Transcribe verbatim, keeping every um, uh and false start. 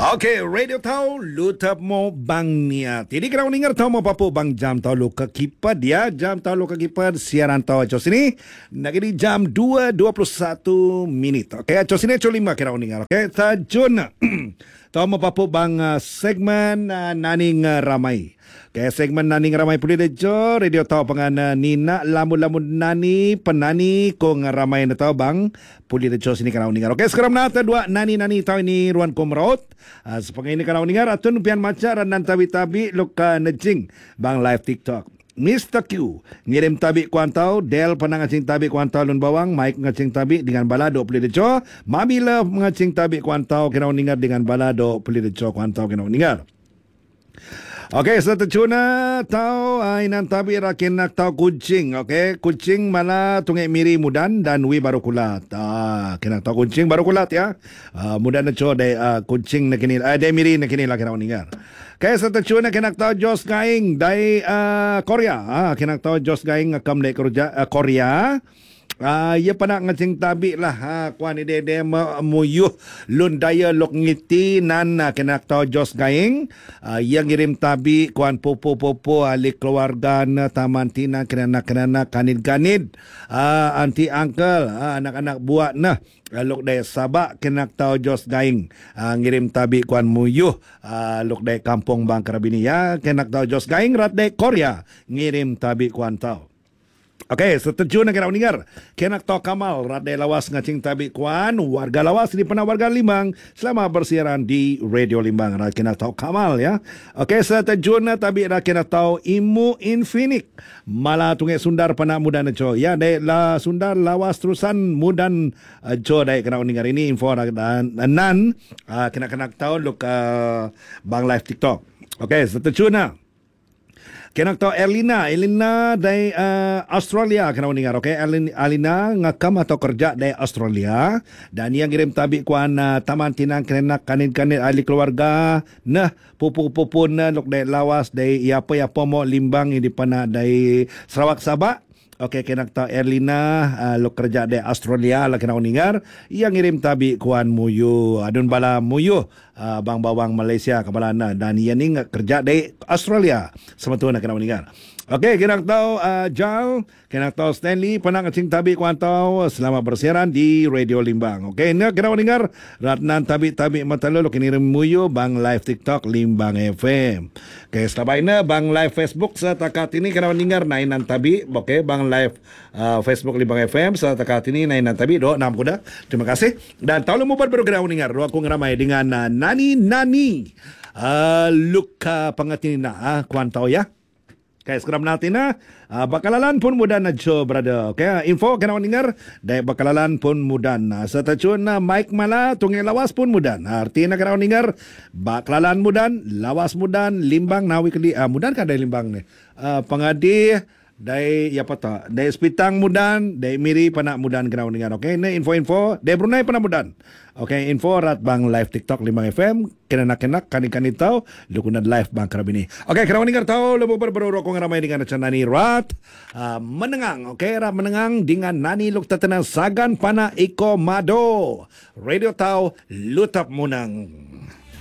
Okay, radio tau lutap mo bang niat. Jadi kita dengar tau mo papo bang jam tau lo kekipad ya. Jam tau lo kekipad siaran tau aco sini. Nak di jam dua dua puluh satu minit. Okay, aco sini aco lima kita dengar. Okay, tajun. Tau mo papo bang uh, segmen uh, naning uh, ramai. Okay, segmen naning ramai pulih dejo. Radio tau pangan uh, nina lamu-lamu nani penani kong ramai na tau bang. Pulih dejo sini kita dengar. Okay, sekarang nata dua nani-nani tau ini ruan komraut. Uh, sepangai ini kalau dengar atun pian macar dan tabi-tabi luka nejing bang live TikTok. Mister Q ngirim tabi kuantau, Del panang ngacing tabi kuantau lun bawang, Mike ngacing tabi dengan balado pulih deco, Mami Love ngacing tabi kuantau kena dengar dengan balado pulih deco kuantau kena dengar. Okey, seterusnya tahu ainan tabi rakin nak tahu kucing. Okey, kucing mana tungai miri mudan dan wi baru kulat. Ah, kena tahu kucing baru kulat ya. Ah, mudan na cho de uh, kucing na kini, ah, de miri na kini lah kena dengar. Okey, seterusnya kena tahu Jos Gaing dari uh, Korea. Ah, kena tahu Jos Gaing ngakam dari kerja uh, Korea. Ah, ia pernah ngacing tabi lah. Ha, kuan ide de muyuh lun daya lok ngiti nan kena tahu Jos Gaing. Ah, ia ngirim tabi kuan popo-popo ahli keluarga na taman tina kena-kena kanid-kanid. Ah, anti uncle, ah, anak-anak buat nah. Lok daya Sabak kena tahu Jos Gaing. Ah, ngirim tabi kuan muyuh ah, lok daya kampung Bang Karabini ya. Kena tahu Jos Gaing rat daya Korea ngirim tabi kuan tahu. Okey, setuju nak kena dengar. Kenak Tok Kamal, radai lawas ngacing tabi kuan, warga lawas di pernah warga Limbang selama bersiaran di Radio Limbang. Rat Kenak Tok Kamal ya. Okey, setuju nak tabi rat Kenak Tok Imu Infinik. Malah tungai Sundar pernah mudan jo. Ya, dai la Sundar lawas terusan mudan uh, jo dai kena dengar ini info dan nan uh, Kenak-kenak tahu look uh, Bang Live TikTok. Okey, setuju nak. Kena tahu Elina, Elina dari uh, Australia kena dengar. Okey, Elina ngakam atau kerja dari Australia dan yang kirim tabi kuan uh, taman tinang kena kanin-kanin ahli keluarga. Nah, pupu-pupu na lok dari lawas dari apa-apa mo Limbang ini pana dari Sarawak Sabak. Okey, kena tahu Erlina uh, lo kerja di Australia lah kena dengar. Yang ngirim tabi kuan muyu adun bala muyu uh, bang bawang Malaysia kabalana dan ia ni kerja di Australia. Semua nak kena dengar. Okey, kena tahu uh, Jal, kena tahu Stanley pernah ngacing tabi kuan tahu selama bersiaran di Radio Limbang. Okey, nak kena dengar ratnan tabi-tabi matalo lo kini muyu bang live TikTok Limbang F M. Okey, setelah ini bang live Facebook setakat ini kena dengar nainan tabi. Okey, bang live uh, Facebook Limbang F M setakat ini nainan tabi do enam kuda. Terima kasih. Dan tahu lu baru kena dengar aku ngeramai dengan uh, Nani Nani. Uh, Luka pengatina ah uh, kuan tahu ya. Okay, sekarang natin na uh, bakalalan pun mudan na jo brother. Okay, info kena dengar dari bakalalan pun mudan na sa tachun na Mike Mala tungai lawas pun mudan. Artinya kena dengar bakalalan mudan, lawas mudan, Limbang nawi kali uh, mudan kan dari Limbang ni. Uh, pangadi dari ya apa ta? Dari Sepitang mudan, dari Miri panak mudan kena dengar. Okay, ni info-info dari Brunei panak mudan. Okay, info rat bang live TikTok Limbang F M kena nak-nak kani-kani tahu lukunat live bang Karabini. Okay, kena dengar tahu lebu berburu kong ramai dengan Nani rat uh, menengang. Okay, rat menengang dengan Nani luk tatanang sagan pana iko mado. Radio tahu lutap munang.